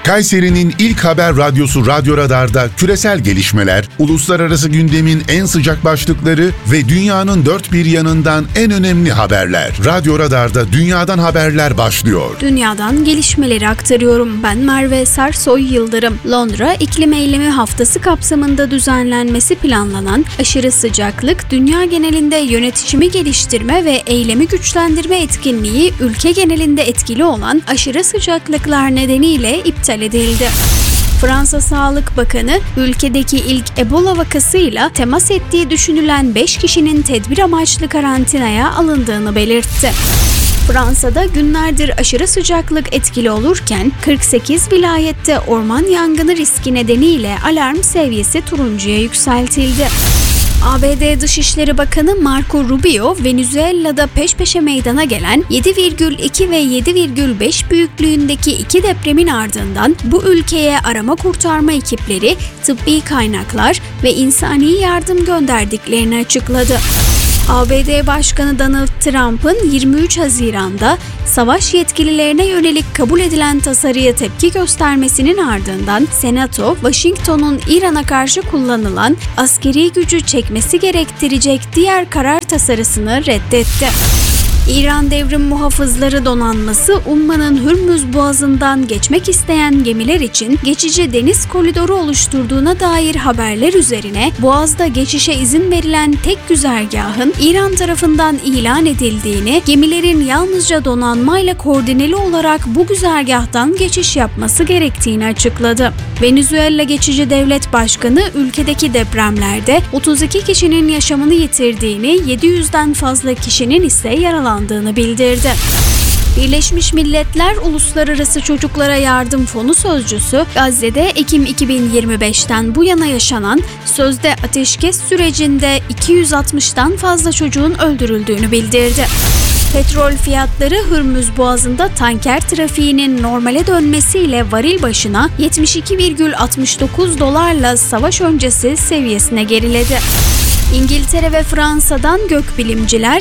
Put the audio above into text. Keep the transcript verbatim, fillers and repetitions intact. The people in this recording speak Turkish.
Kayseri'nin ilk haber radyosu Radyo Radar'da küresel gelişmeler, uluslararası gündemin en sıcak başlıkları ve dünyanın dört bir yanından en önemli haberler. Radyo Radar'da dünyadan haberler başlıyor. Dünyadan gelişmeleri aktarıyorum. Ben Merve Sersoy Yıldırım. Londra İklim Eylemi Haftası kapsamında düzenlenmesi planlanan aşırı sıcaklık, dünya genelinde yönetişimi geliştirme ve eylemi güçlendirme etkinliği ülke genelinde etkili olan aşırı sıcaklıklar nedeniyle iptal edildi. Fransa Sağlık Bakanı, ülkedeki ilk Ebola vakasıyla temas ettiği düşünülen beş kişinin tedbir amaçlı karantinaya alındığını belirtti. Fransa'da günlerdir aşırı sıcaklık etkili olurken kırk sekiz vilayette orman yangını riski nedeniyle alarm seviyesi turuncuya yükseltildi. A B D Dışişleri Bakanı Marco Rubio, Venezuela'da peş peşe meydana gelen yedi virgül iki ve yedi virgül beş büyüklüğündeki iki depremin ardından bu ülkeye arama kurtarma ekipleri, tıbbi kaynaklar ve insani yardım gönderdiklerini açıkladı. A B D Başkanı Donald Trump'ın yirmi üç Haziran'da savaş yetkililerine yönelik kabul edilen tasarıya tepki göstermesinin ardından Senato, Washington'un İran'a karşı kullanılan askeri gücü çekmesi gerektirecek diğer karar tasarısını reddetti. İran Devrim Muhafızları Donanması, Umman'ın Hürmüz Boğazı'ndan geçmek isteyen gemiler için geçici deniz koridoru oluşturduğuna dair haberler üzerine Boğaz'da geçişe izin verilen tek güzergahın İran tarafından ilan edildiğini, gemilerin yalnızca donanmayla koordineli olarak bu güzergahtan geçiş yapması gerektiğini açıkladı. Venezuela Geçici Devlet Başkanı, ülkedeki depremlerde otuz iki kişinin yaşamını yitirdiğini, yedi yüzden fazla kişinin ise yaralandığını bildirdi. Birleşmiş Milletler Uluslararası Çocuklara Yardım Fonu sözcüsü, Gazze'de Ekim iki bin yirmi beşten bu yana yaşanan sözde ateşkes sürecinde iki yüz altmıştan fazla çocuğun öldürüldüğünü bildirdi. Petrol fiyatları Hürmüz Boğazı'nda tanker trafiğinin normale dönmesiyle varil başına yetmiş iki virgül altmış dokuz dolarla savaş öncesi seviyesine geriledi. İngiltere ve Fransa'dan gökbilimciler